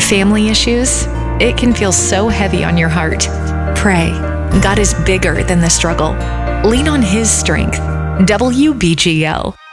Family issues? It can feel so heavy on your heart. Pray. God is bigger than the struggle. Lean on His strength. WBGL.